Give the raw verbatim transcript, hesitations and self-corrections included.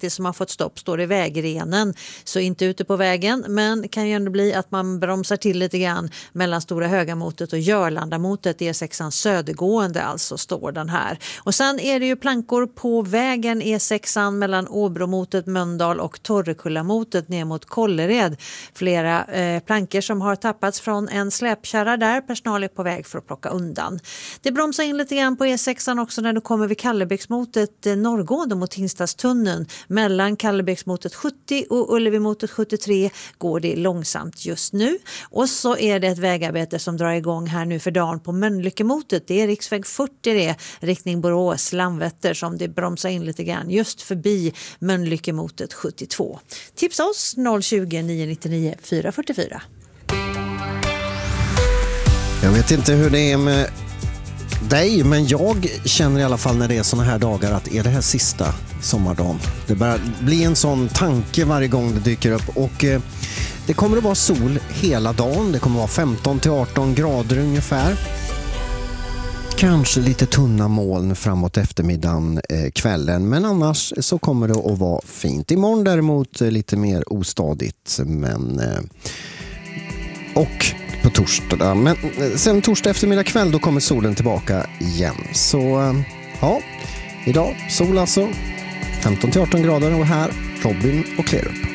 faktiskt som har fått stopp står i vägrenen. Så inte ute på vägen, men kan ju ändå bli att man bromsar till lite grann mellan Stora Högamotet och Görlandamotet. E sexan södergående alltså står den här. Och sen är det ju plankor på vägen E sexan mellan Åbromotet, Mölndal och Torrekullamotet ner mot Kållered. Flera eh, plankor som har tappats från en släpkärra där. Personal är på väg för att plocka undan. Det bromsar in lite grann på E sexan också när du kommer vid Kallebäcksmotet eh, norrgående mot Tingstadstunneln. Mellan Kallebäcksmotet sjuttio och Ullevi-motet sjuttiotre går det långsamt just nu. Och så är det ett vägarbete som drar igång här nu för dagen på Mölnlyckemotet. Det är riksväg fyrtio det, riktning Borås, Landvetter som det bromsar in lite grann just förbi Mölnlyckemotet sjuttiotvå. Tipsa oss noll tjugo, nio nittionio, fyra fyrtiofyra. Jag vet inte hur det är med dig, men jag känner i alla fall när det är såna här dagar att är det här sista sommardagen. Det börjar bli en sån tanke varje gång det dyker upp och eh, det kommer att vara sol hela dagen. Det kommer att vara femton till arton grader ungefär. Kanske lite tunna moln framåt eftermiddagen, eh, kvällen, men annars så kommer det att vara fint. Imorgon däremot eh, lite mer ostadigt, men eh, och på torsdag. Men eh, sen torsdag eftermiddag kväll då kommer solen tillbaka igen. Så eh, ja, idag sol alltså, femton till arton grader och här Robin och Klerup.